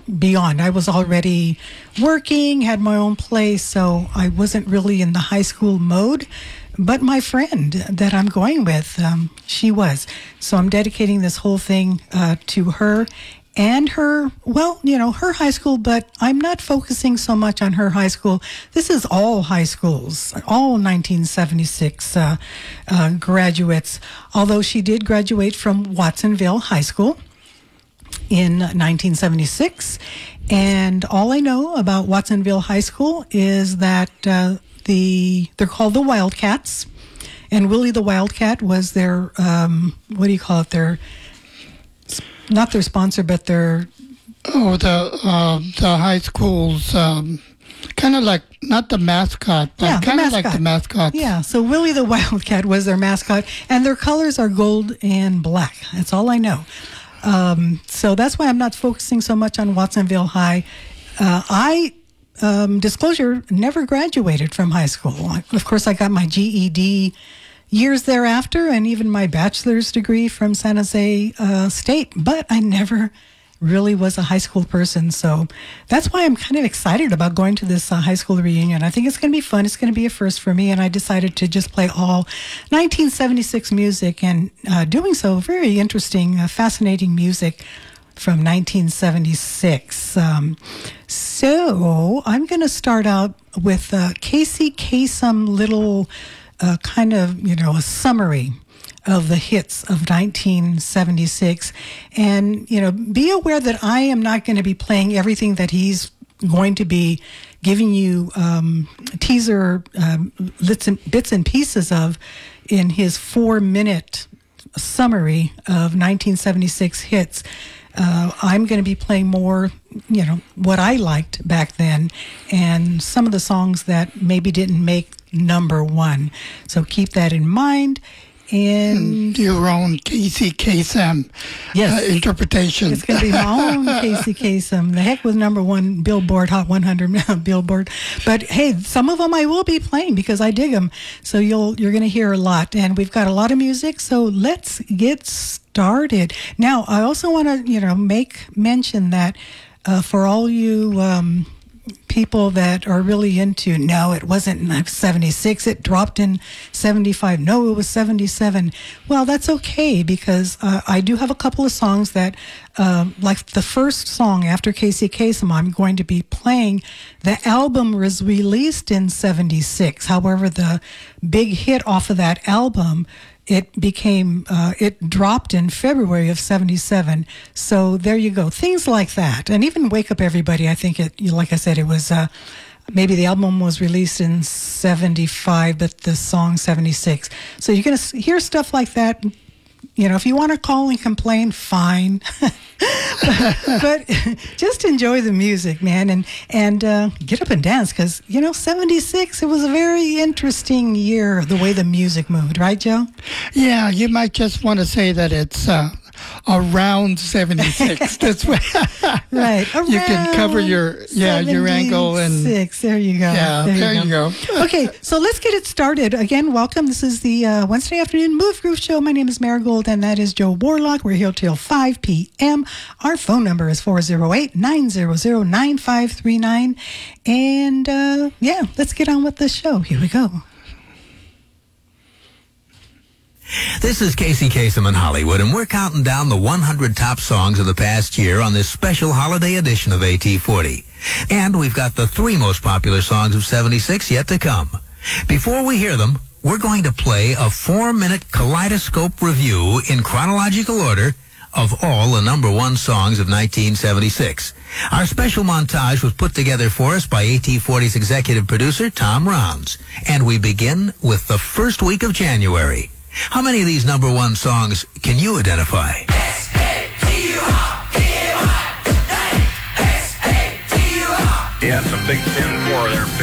beyond. I was already working, had my own place, so I wasn't really in the high school mode. But my friend that I'm going with, she was. So I'm dedicating this whole thing to her and her, well, her high school, but I'm not focusing so much on her high school. This is all high schools, all 1976 graduates, although she did graduate from Watsonville High School in 1976. And all I know about Watsonville High School is that they're called the Wildcats, and Willie the Wildcat was their, their, not their sponsor, but their... Oh, the high school's kind of like, not the mascot, but kind of like the mascot. Yeah, so Willie the Wildcat was their mascot, and their colors are gold and black. That's all I know. So that's why I'm not focusing so much on Watsonville High. Disclosure, never graduated from high school. Of course, I got my GED years thereafter, and even my bachelor's degree from San Jose State, but I never really was a high school person. So that's why I'm kind of excited about going to this high school reunion. I think it's going to be fun. It's going to be a first for me, and I decided to just play all 1976 music, and doing so, very interesting, fascinating music from 1976. So I'm going to start out with Casey Kasem little kind of, a summary of the hits of 1976. And, be aware that I am not going to be playing everything that he's going to be giving you teaser bits and pieces of in his 4-minute summary of 1976 hits. I'm going to be playing more, what I liked back then, and some of the songs that maybe didn't make number one. So keep that in mind. And your own Casey Kasem interpretation. It's going to be my own Casey Kasem. The heck with number one Billboard Hot 100 Billboard. But hey, some of them I will be playing because I dig them. So you're going to hear a lot. And we've got a lot of music. So let's get started. Now, I also want to, make mention that for all you people that are really into, no, it wasn't 76, it dropped in 75, no, it was 77. Well, that's okay, because I do have a couple of songs that, like the first song after Casey Kasem, I'm going to be playing. The album was released in 76. However, the big hit off of that album, it became, it dropped in February of 77. So there you go. Things like that. And even Wake Up Everybody, I think like I said, it was, maybe the album was released in 75, but the song 76. So you're going to hear stuff like that. If you want to call and complain, fine. but just enjoy the music, man, and get up and dance, because 76, it was a very interesting year, the way the music moved, right, Joe? Yeah, you might just want to say that it's around 76. That's right. Right. You can cover your angle and 6. There you go. Yeah, there you go. Okay, so let's get it started. Again, welcome. This is the Wednesday afternoon Move Groove Show. My name is Marigold, and that is Joe Warlock. We're here till 5 p.m. Our phone number is 408-900-9539. And let's get on with the show. Here we go. This is Casey Kasem in Hollywood, and we're counting down the 100 top songs of the past year on this special holiday edition of AT40. And we've got the 3 most popular songs of 76 yet to come. Before we hear them, we're going to play a 4-minute kaleidoscope review in chronological order of all the number 1 songs of 1976. Our special montage was put together for us by AT40's executive producer, Tom Rounds. And we begin with the first week of January. How many of these number 1 songs can you identify? Yeah, some big 10-4 there,